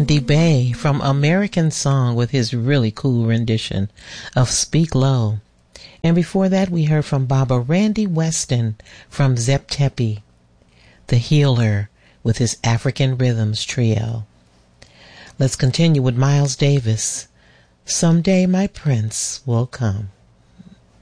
Andy Bay from American Song with his really cool rendition of Speak Low. And before that, we heard from Baba Randy Weston from Zep Tepi, The Healer with his African Rhythms Trio. Let's continue with Miles Davis. Someday My Prince Will Come.